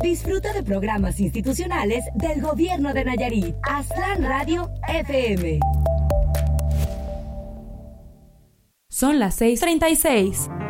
Disfruta de programas institucionales del Gobierno de Nayarit. Aztlán Radio FM. Son las 6:36.